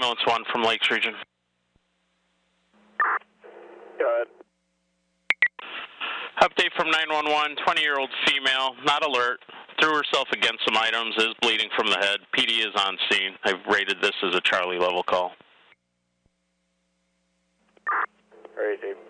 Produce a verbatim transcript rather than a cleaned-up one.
ambulance one from Lakes Region. Go ahead. Update from nine one one, twenty-year-old female, not alert, threw herself against some items, is bleeding from the head. P D is on scene. I've rated this as a Charlie level call. Crazy.